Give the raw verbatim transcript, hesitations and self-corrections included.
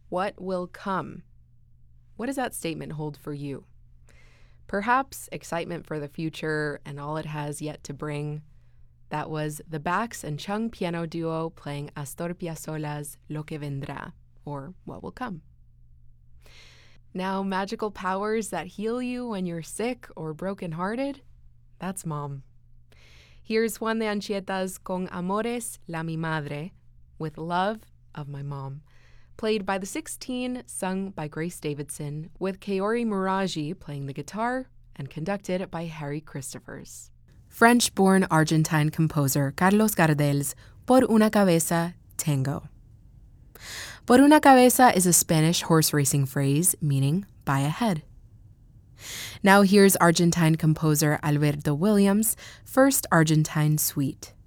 What will come? What does that statement hold for you? Perhaps excitement for the future and all it has yet to bring. That was the Bax and Chung piano duo playing Astor Piazzolla's Lo que vendrá, or What Will Come. Now, magical powers that heal you when you're sick or brokenhearted? That's Mom. Here's Juan de Anchieta's Con Amores, La Mi Madre, with love of my mom, played by the sixteen, sung by Grace Davidson, with Kaori Muraji playing the guitar, and conducted by Harry Christophers. French-born Argentine composer Carlos Gardel's Por una cabeza, Tango. Por una cabeza is a Spanish horse racing phrase meaning by a head. Now here's Argentine composer Alberto Williams' first Argentine suite.